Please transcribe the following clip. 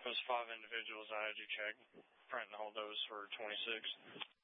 Those 5 individuals I had you check, print and hold those for 26.